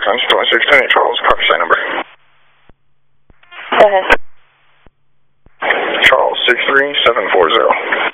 Defense 2610, Charles, copy sign number. Go ahead. Charles 63740.